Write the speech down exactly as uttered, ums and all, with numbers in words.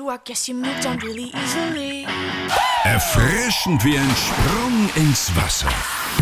I guess you moved on really easily. Erfrischend wie ein Sprung ins Wasser.